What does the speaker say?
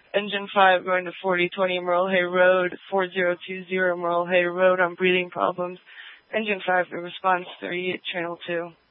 Engine 5 going to 4020 Merle Hay Road, 4020 Merle Hay Road on breathing problems. Engine 5 in response 38, channel 2.